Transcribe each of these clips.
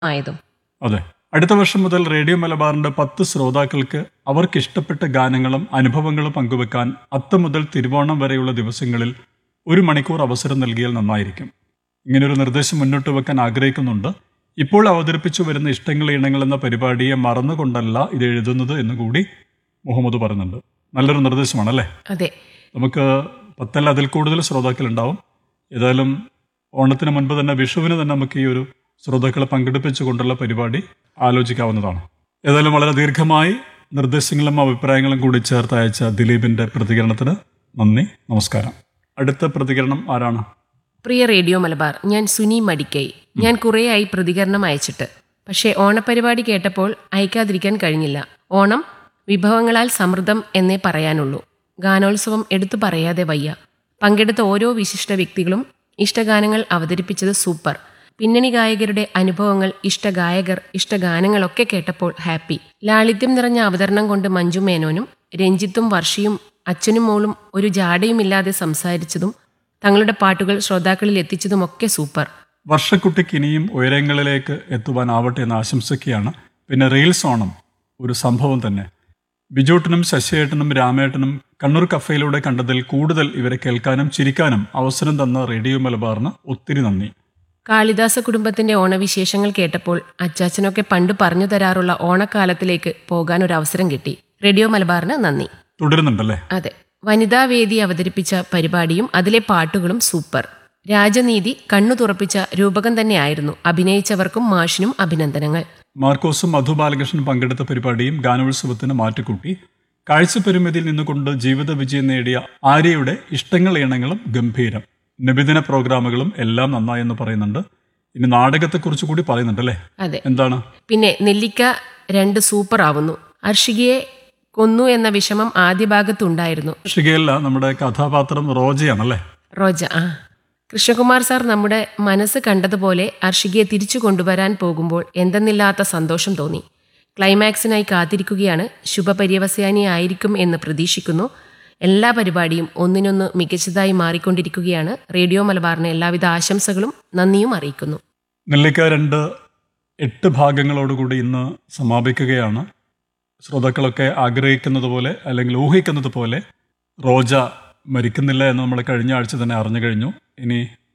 ആയതും. അതെ. അടുത്ത വർഷം മുതൽ റേഡിയോ മലബാറിന്റെ 10 ശ്രോതാക്കൾക്ക് അവർക്കിഷ്ടപ്പെട്ട ഗാനങ്ങളും അനുഭവങ്ങളും പങ്കുവെക്കാൻ അത്തം മുതൽ തിരുവോണം വരെയുള്ള ദിവസങ്ങളിൽ 1 മണിക്കൂർ അവസരം നൽകിയാൽ നന്നായിരിക്കും. ഇങ്ങനൊരു നിർദ്ദേശം മുന്നോട്ട് വെക്കാൻ ആഗ്രഹിക്കുന്നുണ്ട്. ഇപ്പോൾ അവതരിപ്പിച്ചു വരുന്ന ഇഷ്ടങ്ങൾ ഇണങ്ങൾ എന്ന പരിപാടിയെ മറന്നുകൊണ്ടല്ല ഇത് എഴുതുന്നത് എന്നുകൂടി മുഹമ്മദ് പറയുന്നുണ്ട്. നല്ലൊരു നിർദ്ദേശമാണല്ലേ? അതെ, നമുക്ക് 10 അതിൽ കൂടുതൽ ശ്രോതാക്കൾ ഉണ്ടാവും. ഏതായാലും ഓണത്തിന് മുൻപ് തന്നെ, വിഷുവിന് തന്നെ നമുക്ക് ഈ ഒരു ശ്രോതാക്കളെ പങ്കെടുപ്പിച്ചുകൊണ്ടുള്ള പരിപാടി ആലോചിക്കാവുന്നതാണ്. ഏതായാലും വളരെ ദീർഘമായി നിർദ്ദേശങ്ങളും അഭിപ്രായങ്ങളും കൂടി ചേർത്ത് അയച്ച ദിലീപിന്റെ പ്രതികരണത്തിന് നന്ദി, നമസ്കാരം. അടുത്ത പ്രതികരണം ആരാണ്? പ്രിയ റേഡിയോ മലബാർ, ഞാൻ സുനി മടിക്കൈ. ഞാൻ കുറേയായി പ്രതികരണം അയച്ചിട്ട്, പക്ഷേ ഓണപ്പരിപാടി കേട്ടപ്പോൾ അയക്കാതിരിക്കാൻ കഴിഞ്ഞില്ല. ഓണം വിഭവങ്ങളാൽ സമൃദ്ധം എന്നേ പറയാനുള്ളൂ. ഗാനോത്സവം എടുത്തു പറയാതെ വയ്യ. പങ്കെടുത്ത ഓരോ വിശിഷ്ട വ്യക്തികളും ഇഷ്ടഗാനങ്ങൾ അവതരിപ്പിച്ചത് സൂപ്പർ. പിന്നണി ഗായകരുടെ അനുഭവങ്ങൾ, ഇഷ്ടഗായകർ, ഇഷ്ടഗാനങ്ങളൊക്കെ കേട്ടപ്പോൾ ഹാപ്പി. ലാളിത്യം നിറഞ്ഞ അവതരണം കൊണ്ട് മഞ്ജു മേനോനും രഞ്ജിത്തും വർഷിയും അച്ഛനും മോളും ഒരു ജാടയുമില്ലാതെ സംസാരിച്ചതും തങ്ങളുടെ പാട്ടുകൾ ശ്രോതാക്കളിൽ എത്തിച്ചതുമൊക്കെ സൂപ്പർ. വർഷക്കുട്ടിക്ക് ഇനിയും ഉയരങ്ങളിലേക്ക് എത്തുവാനാവട്ടെ എന്ന് ആശംസിക്കുകയാണ്. പിന്നെ റീൽസ് ഓണം ഒരു സംഭവം തന്നെ. ബിജോട്ടനും ശശിയേട്ടനും രാമേട്ടനും കണ്ണൂർ കഫയിലൂടെ കണ്ടതിൽ കൂടുതൽ ഇവരെ കേൾക്കാനും ചിരിക്കാനും അവസരം തന്ന റേഡിയോ മലബാറിന് ഒത്തിരി നന്ദി. കാളിദാസ കുടുംബത്തിന്റെ ഓണവിശേഷങ്ങൾ കേട്ടപ്പോൾ അച്ചാച്ചനൊക്കെ പണ്ട് പറഞ്ഞു തരാറുള്ള ഓണക്കാലത്തിലേക്ക് പോകാൻ ഒരു അവസരം കിട്ടി. റേഡിയോ മലബാറിന് നന്ദി. തുടരുന്നുണ്ടല്ലേ? അതെ, വനിതാവേദി അവതരിപ്പിച്ച പരിപാടിയും അതിലെ പാട്ടുകളും സൂപ്പർ. രാജനീതി കണ്ണു തുറപ്പിച്ച രൂപകം തന്നെയായിരുന്നു. അഭിനയിച്ചവർക്കും മാഷിനും അഭിനന്ദനങ്ങൾ. മാർക്കോസും മധു ബാലകൃഷ്ണൻ പങ്കെടുത്ത പരിപാടിയും ഗാനോത്സവത്തിന് മാറ്റുകൂട്ടി. കാഴ്ചപരിമിതിയിൽ നിന്നുകൊണ്ട് ജീവിത വിജയം നേടിയ ആര്യയുടെ ഇഷ്ടങ്ങൾ ഇണങ്ങളും ഗംഭീരം. നബിദിന പ്രോഗ്രാമുകളും എല്ലാം നന്നായെന്ന് പറയുന്നുണ്ട്. ഇനി നാടകത്തെക്കുറിച്ച് കൂടി പറയുന്നുണ്ട് അല്ലേ? അതെ, എന്താണ്? പിന്നെ നെല്ലിക്ക 2 സൂപ്പർ ആവുന്നു. അർഷികയെ കൊന്നു എന്ന വിഷമം ആദ്യ ഭാഗത്തുണ്ടായിരുന്നു. ഷിഗയല്ല, നമ്മുടെ കഥാപാത്രം റോജയാണല്ലേ? റോജ. കൃഷ്ണകുമാർ സാർ നമ്മുടെ മനസ്സ് കണ്ടതുപോലെ അർഷികയെ തിരിച്ചു കൊണ്ടുവരാൻ പോകുമ്പോൾ എന്തെന്നില്ലാത്ത സന്തോഷം തോന്നി. ക്ലൈമാക്സിനായി കാത്തിരിക്കുകയാണ്. ശുഭപര്യവസാനിയായിരിക്കും എന്ന് പ്രതീക്ഷിക്കുന്നു. എല്ലാ പരിപാടിയും ഒന്നിനൊന്ന് മികച്ചതായി മാറിക്കൊണ്ടിരിക്കുകയാണ്. റേഡിയോ മലബാറിന് എല്ലാവിധ ആശംസകളും നന്ദിയും അറിയിക്കുന്നു. നെല്ലിക്ക 2 8 ഭാഗങ്ങളോടുകൂടി ഇന്ന് സമാപിക്കുകയാണ്. ശ്രോതാക്കളൊക്കെ ആഗ്രഹിക്കുന്നത് പോലെ, അല്ലെങ്കിൽ ഊഹിക്കുന്നത് പോലെ, റോജ മരിക്കുന്നില്ല എന്ന് നമ്മൾ കഴിഞ്ഞ ആഴ്ച തന്നെ അറിഞ്ഞു കഴിഞ്ഞു. ഇനി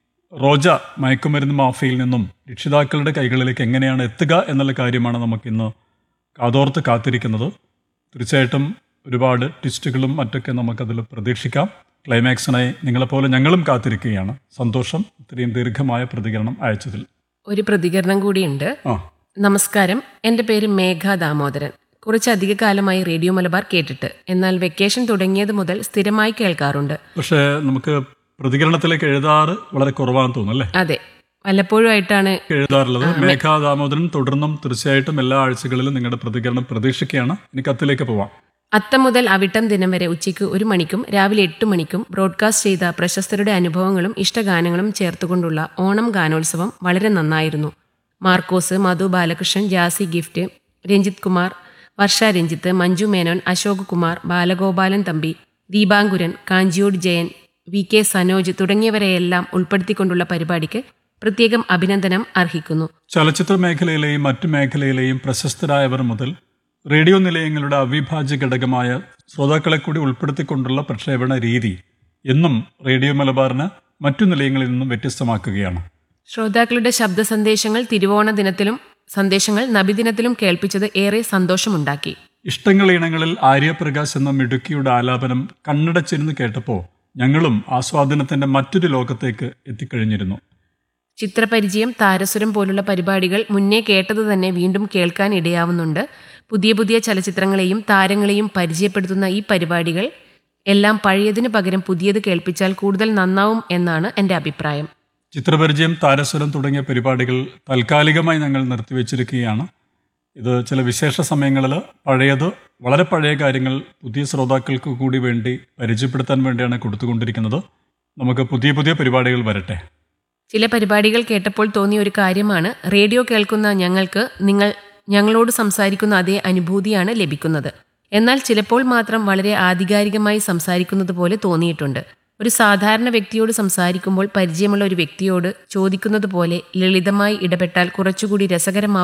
റോജ മയക്കുമരുന്ന് മാഫിയയിൽ നിന്നും രക്ഷിതാക്കളുടെ കൈകളിലേക്ക് എങ്ങനെയാണ് എത്തുക എന്നുള്ള കാര്യമാണ് നമുക്കിന്ന് കാതോർത്ത് കാത്തിരിക്കുന്നത്. തീർച്ചയായിട്ടും ഒരുപാട് ട്വിസ്റ്റുകളും മറ്റൊക്കെ നമുക്കതിൽ പ്രതീക്ഷിക്കാം. ക്ലൈമാക്സിനായി നിങ്ങളെപ്പോലെ ഞങ്ങളും കാത്തിരിക്കുകയാണ്. സന്തോഷം ഇത്രയും ദീർഘമായ പ്രതികരണം അയച്ചതിൽ. ഒരു പ്രതികരണം കൂടിയുണ്ട്. നമസ്കാരം, എൻ്റെ പേര് മേഘ ദാമോദരൻ. കുറച്ചധിക കാലമായി റേഡിയോ മലബാർ കേട്ടിട്ട്, എന്നാൽ വെക്കേഷൻ തുടങ്ങിയത് മുതൽ സ്ഥിരമായി കേൾക്കാറുണ്ട്. പക്ഷേ നമുക്ക് പ്രതികരണത്തിലേക്ക് എഴുതാറ് വളരെ കുറവാണെന്ന് തോന്നുന്നു അല്ലേ? അതെ, വല്ലപ്പോഴും ആയിട്ടാണ് എഴുതാറുള്ളത്. മേഘ ദാമോദരൻ, തുടർന്നും തീർച്ചയായിട്ടും എല്ലാ ആഴ്ചകളിലും നിങ്ങളുടെ പ്രതികരണം പ്രതീക്ഷിക്കുകയാണ്. ഇനി കത്തിലേക്ക് പോവാം. അത്തം മുതൽ അവിട്ടം ദിനം വരെ ഉച്ചയ്ക്ക് 1 മണിക്കും രാവിലെ 8 മണിക്കും ബ്രോഡ്കാസ്റ്റ് ചെയ്ത പ്രശസ്തരുടെ അനുഭവങ്ങളും ഇഷ്ടഗാനങ്ങളും ചേർത്തുകൊണ്ടുള്ള ഓണം ഗാനോത്സവം വളരെ നന്നായിരുന്നു. മാർക്കോസ്, മധു ബാലകൃഷ്ണൻ, ജാസി ഗിഫ്റ്റ്, രഞ്ജിത്ത് കുമാർ, വർഷ രഞ്ജിത്ത്, മഞ്ജു മേനോൻ, അശോക് കുമാർ, ബാലഗോപാലൻ തമ്പി, ദീപാങ്കുരൻ, കാഞ്ചിയോട് ജയൻ, വി കെ സനോജ് തുടങ്ങിയവരെയെല്ലാം ഉൾപ്പെടുത്തിക്കൊണ്ടുള്ള പരിപാടിക്ക് പ്രത്യേകം അഭിനന്ദനം അർഹിക്കുന്നു. ചലച്ചിത്ര മേഖലയിലെയും മറ്റു മേഖലയിലെയും പ്രശസ്തരായവർ മുതൽ റേഡിയോ നിലയങ്ങളുടെ അവിഭാജ്യ ഘടകമായ ശ്രോതാക്കളെ കൂടി ഉൾപ്പെടുത്തിക്കൊണ്ടുള്ള പ്രക്ഷേപണ രീതി എന്നും റേഡിയോ മലബാറിന് മറ്റു നിലയങ്ങളിൽ നിന്നും വ്യത്യസ്തമാക്കുകയാണ്. ശ്രോതാക്കളുടെ ശബ്ദ സന്ദേശങ്ങൾ തിരുവോണ ദിനത്തിലും സന്ദേശങ്ങൾ നബിദിനത്തിലും കേൾപ്പിച്ചത് ഏറെ സന്തോഷമുണ്ടാക്കി. ഇഷ്ടങ്ങൾ ഇണങ്ങളിൽ ആര്യപ്രകാശ് എന്ന മിടുക്കിയുടെ ആലാപനം കണ്ണടച്ചിരുന്ന് കേട്ടപ്പോൾ ഞങ്ങളും ആസ്വാദനത്തിന്റെ മറ്റൊരു ലോകത്തേക്ക് എത്തിക്കഴിഞ്ഞിരുന്നു. ചിത്രപരിചയം, താരസുരം പോലുള്ള പരിപാടികൾ മുന്നേ കേട്ടത് തന്നെ വീണ്ടും കേൾക്കാൻ ഇടയാവുന്നുണ്ട്. പുതിയ പുതിയ ചലച്ചിത്രങ്ങളെയും താരങ്ങളെയും പരിചയപ്പെടുത്തുന്ന ഈ പരിപാടികൾ എല്ലാം പഴയതിനു പകരം പുതിയത് കേൾപ്പിച്ചാൽ കൂടുതൽ നന്നാവും എന്നാണ് എൻ്റെ അഭിപ്രായം. ചിത്രപരിചയം, താരസ്വരം തുടങ്ങിയ പരിപാടികൾ താൽക്കാലികമായി ഞങ്ങൾ നിർത്തിവെച്ചിരിക്കുകയാണ്. ഇത് ചില വിശേഷ സമയങ്ങളിൽ പഴയത്, വളരെ പഴയ കാര്യങ്ങൾ പുതിയ ശ്രോതാക്കൾക്ക് കൂടി വേണ്ടി പരിചയപ്പെടുത്താൻ വേണ്ടിയാണ് കൊടുത്തുകൊണ്ടിരിക്കുന്നത്. നമുക്ക് പുതിയ പുതിയ പരിപാടികൾ വരട്ടെ. ചില പരിപാടികൾ കേട്ടപ്പോൾ തോന്നിയ ഒരു കാര്യമാണ്, റേഡിയോ കേൾക്കുന്ന ഞങ്ങൾക്ക് ഞങ്ങളോട് സംസാരിക്കുന്ന അതേ അനുഭൂതിയാണ് ലഭിക്കുന്നത്. എന്നാൽ ചിലപ്പോൾ മാത്രം വളരെ ആധികാരികമായി സംസാരിക്കുന്നത് പോലെ തോന്നിയിട്ടുണ്ട്. ഒരു സാധാരണ വ്യക്തിയോട് സംസാരിക്കുമ്പോൾ പരിചയമുള്ള ഒരു വ്യക്തിയോട് ചോദിക്കുന്നത് പോലെ ലളിതമായി ഇടപെട്ടാൽ കുറച്ചുകൂടി രസകരമാവും